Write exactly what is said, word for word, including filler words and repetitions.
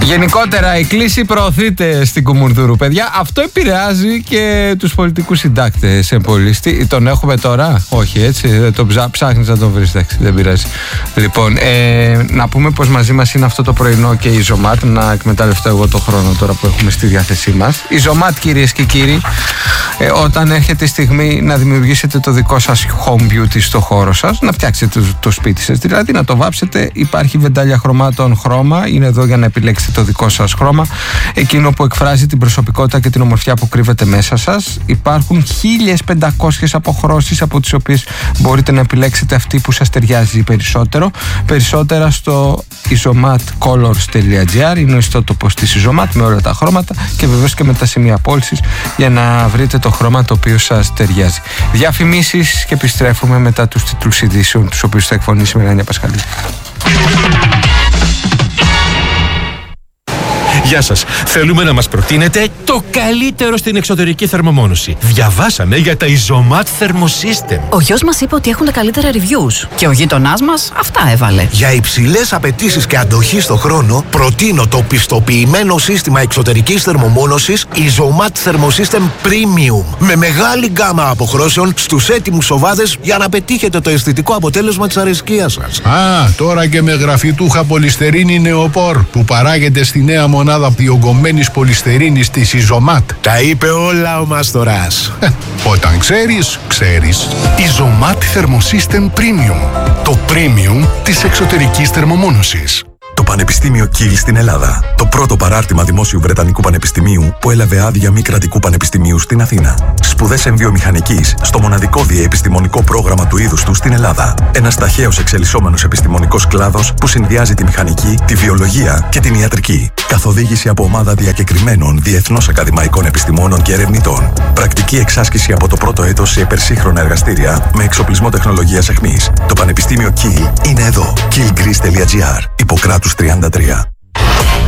Γενικότερα η κλίση προωθείται στην Κουμουνδούρου, παιδιά. Αυτό επηρεάζει και τους πολιτικούς συντάκτες. Τον έχουμε τώρα? Όχι, έτσι. Το ψά, ψάχνεις να τον βρεις. Δεν πειράζει. Λοιπόν, ε, να πούμε πως μαζί μας είναι αυτό το πρωινό και η Ζωμάτ. Να εκμεταλλευτώ εγώ το χρόνο τώρα που έχουμε στη διάθεσή μας. Η Ζωμάτ, κυρίες και κύριοι, ε, όταν έρχεται η στιγμή να δημιουργήσετε το δικό σας home beauty στο χώρο σας, να φτιάξετε το, το σπίτι σας, δηλαδή να το βάψετε, υπάρχει βεντάλια χρωμάτων Χρώμα. Είναι εδώ για να επιλέξετε το δικό σας χρώμα, εκείνο που εκφράζει την προσωπικότητα και την ομορφιά που κρύβεται μέσα σας. Υπάρχουν χίλιες πεντακόσιες αποχρώσεις, από τις οποίες μπορείτε να επιλέξετε αυτή που σας ταιριάζει περισσότερο. Περισσότερα στο izomatcolors τελεία gr, είναι ο ιστότοπος της Izomat με όλα τα χρώματα και βεβαίως και με τα σημεία πώλησης για να βρείτε το χρώμα το οποίο σας ταιριάζει. Διαφημίσεις και επιστρέφουμε μετά τους τίτλους ειδήσεων, τους οποίους θα εκφωνήσει η Μελάνια Πασχαλίδη. Γεια σας. Θέλουμε να μας προτείνετε το καλύτερο στην εξωτερική θερμομόνωση. Διαβάσαμε για τα Izomat Thermosystem. Ο γιος μας είπε ότι έχουν τα καλύτερα reviews και ο γείτονάς μας αυτά έβαλε. Για υψηλές απαιτήσεις και αντοχή στο χρόνο, προτείνω το πιστοποιημένο σύστημα εξωτερικής θερμομόνωσης Izomat Thermosystem Premium. Με μεγάλη γκάμα αποχρώσεων στους έτοιμους οβάδες για να πετύχετε το αισθητικό αποτέλεσμα της αρεσκίας σας. Α, τώρα και με γραφιτούχα πολυστερίνη νεοπόρ που παράγεται στη νέα μονάδα διογκωμένης πολυστερίνης της Izomat. Τα είπε όλα ο Μάστορας. Ε, όταν ξέρεις, ξέρεις. Izomat Thermosystem Premium. Το premium της εξωτερικής θερμομόνωσης. Το Πανεπιστήμιο Κιλ στην Ελλάδα. Το πρώτο παράρτημα δημόσιου Βρετανικού Πανεπιστημίου που έλαβε άδεια μη κρατικού πανεπιστημίου στην Αθήνα. Σπουδές εμβιομηχανικής στο μοναδικό διεπιστημονικό πρόγραμμα του είδους του στην Ελλάδα. Ένας ταχαίως εξελισσόμενος επιστημονικός κλάδος που συνδυάζει τη μηχανική, τη βιολογία και την ιατρική. Καθοδήγηση από ομάδα διακεκριμένων διεθνώς ακαδημαϊκών επιστημόνων και ερευνητών. Πρακτική εξάσκηση από το πρώτο έτος σε υπερσύγχρονα εργαστήρια με εξοπλισμό τεχνολογίας αιχμής. Το Πανεπιστήμιο Κιλ είναι εδώ. κιλ γκρις τελεία gr. Υποκράτους τριάντα τρία.